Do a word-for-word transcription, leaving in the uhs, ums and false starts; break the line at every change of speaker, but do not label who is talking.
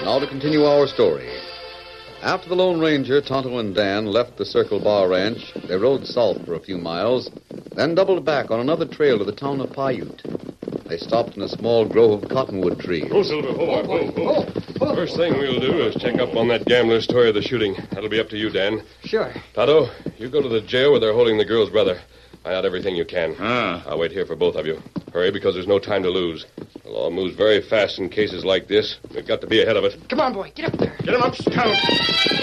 Now to continue our story. After the Lone Ranger, Tonto, and Dan left the Circle Bar Ranch, they rode south for a few miles, then doubled back on another trail to the town of Paiute. They stopped in a small grove of cottonwood trees.
Oh, Silver, hold on, hold on. First thing we'll do is check up on that gambler story of the shooting. That'll be up to you, Dan.
Sure.
Tonto, you go to the jail where they're holding the girl's brother. Find out everything you can.
Ah.
I'll wait here for both of you. Hurry, because there's no time to lose. The law moves very fast in cases like this. We've got to be ahead of it.
Come on, boy. Get up there.
Get him up, Scout.